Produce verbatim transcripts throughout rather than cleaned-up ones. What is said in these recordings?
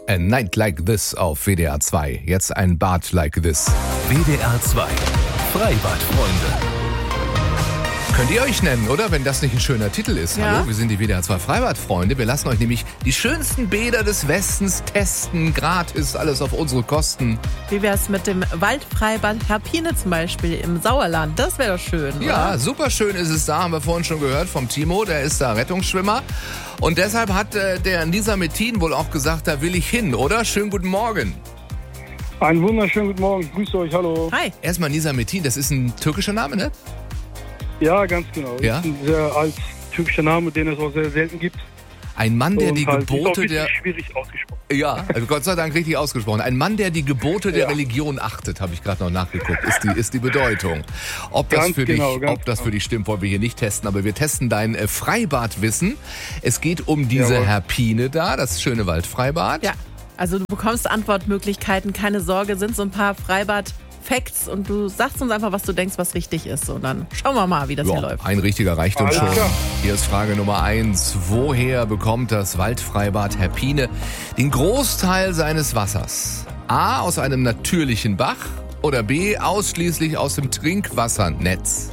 A Night Like This auf W D R zwei. Jetzt ein Bad Like This. W D R zwei. Freibadfreunde. Könnt ihr euch nennen, oder? Wenn das nicht ein schöner Titel ist. Ja. Hallo, wir sind die W D R zwei Freibadfreunde. Wir lassen euch nämlich die schönsten Bäder des Westens testen. Gratis, alles auf unsere Kosten. Wie wär's mit dem Waldfreibad Herpine zum Beispiel im Sauerland? Das wäre doch schön, Ja, oder? super schön ist es da, haben wir vorhin schon gehört vom Timo, der ist da Rettungsschwimmer. Und deshalb hat äh, der Nisa Metin wohl auch gesagt, da will ich hin, oder? Schönen guten Morgen. Einen wunderschönen guten Morgen, ich grüße euch, hallo. Hi. Erstmal Nisa Metin, das ist ein türkischer Name, ne? Ja, ganz genau. Ja? Das ist ein sehr alt typischer Name, den es auch sehr selten gibt. Ein Mann, der Und die halt, ist auch Gebote ein bisschen der... schwierig ausgesprochen. Ja, also Gott sei Dank richtig ausgesprochen. Ein Mann, der die Gebote der Ja. Religion achtet, habe ich gerade noch nachgeguckt, ist die, ist die Bedeutung. Ob das, Ganz für genau, dich, ganz ob das genau. für dich stimmt, wollen wir hier nicht testen, aber wir testen dein äh, Freibadwissen. Es geht um diese Jawohl. Herpine da, das schöne Waldfreibad. Ja, also du bekommst Antwortmöglichkeiten, keine Sorge, sind so ein paar Freibad-Facts und du sagst uns einfach, was du denkst, was richtig ist. Und dann schauen wir mal, wie das hier Ja, läuft. ein richtiger reicht uns Alles schon. klar. Hier ist Frage Nummer eins. Woher bekommt das Waldfreibad Herpine den Großteil seines Wassers? A, aus einem natürlichen Bach oder B, ausschließlich aus dem Trinkwassernetz?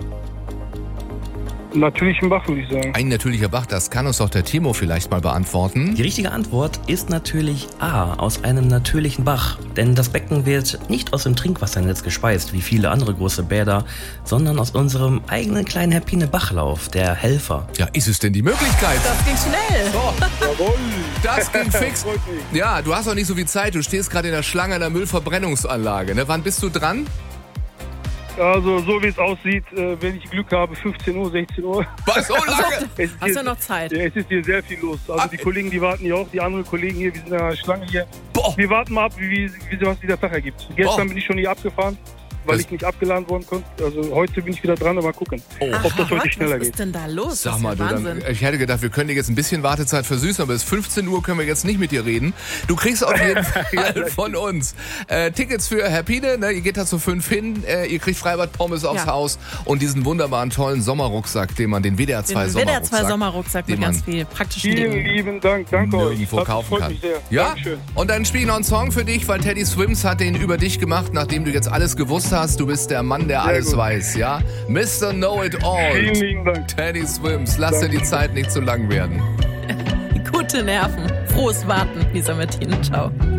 Natürlichen Bach, würde ich sagen. Ein natürlicher Bach, das kann uns doch der Timo vielleicht mal beantworten. Die richtige Antwort ist natürlich A, aus einem natürlichen Bach. Denn das Becken wird nicht aus dem Trinkwassernetz gespeist, wie viele andere große Bäder, sondern aus unserem eigenen kleinen Herpine-Bachlauf, der Helfer. Ja, ist es denn die Möglichkeit? Das ging schnell. So, Jawohl. das ging fix. Freut mich. Ja, du hast noch nicht so viel Zeit. Du stehst gerade in der Schlange einer Müllverbrennungsanlage. Ne? Wann bist du dran? Also, so wie es aussieht, äh, wenn ich Glück habe, fünfzeen Uhr, sechzehn Uhr. Was, so lange? Es ist Hast hier, du noch Zeit? Ja, es ist hier sehr viel los. Also Ah, die Kollegen, die warten hier auch, die anderen Kollegen hier, wir sind in der Schlange hier. Boah. Wir warten mal ab, wie, wie, wie was dieser Tag ergibt. Gestern Boah. bin ich schon hier abgefahren, weil Das- ich nicht abgeladen worden konnte. Also heute bin ich wieder dran, aber mal gucken, Oh. ob das heute was, schneller was geht. ist denn da los? Sag das mal, ist du, ja dann, Wahnsinn. ich hätte gedacht, wir können dir jetzt ein bisschen Wartezeit versüßen, aber bis fünfzehn Uhr können wir jetzt nicht mit dir reden. Du kriegst auf jeden Fall von uns äh, Tickets für Herpine, ne? Ihr geht da zu fünf hin, äh, ihr kriegt Freibad-Pommes aufs Ja. Haus und diesen wunderbaren, tollen Sommerrucksack, den man, den W D R zwei Den W D R zwei Sommerrucksack, Sommerrucksack den mit man ganz viel praktischen Vielen Dingen. lieben Dank, danke euch. nirgendwo Das kaufen freut kann. mich sehr. Ja? Dankeschön. Und dann spiele ich noch einen Song für dich, weil Teddy Swims hat den über dich gemacht, nachdem du jetzt alles gewusst hast. Du bist der Mann, der Sehr alles gut. weiß, ja? Mister Know-It-All. Vielen lieben Dank. Teddy Swims, lass dir die Zeit nicht zu lang werden. Gute Nerven. Frohes Warten, Lisa Martin. Ciao.